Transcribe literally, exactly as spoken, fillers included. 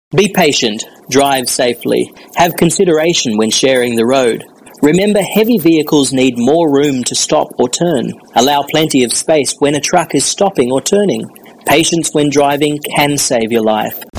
Be patient, drive safely, have consideration when sharing the road. Remember, heavy vehicles need more room to stop or turn. Allow plenty of space when a truck is stopping or turning. Patience when driving can save your life.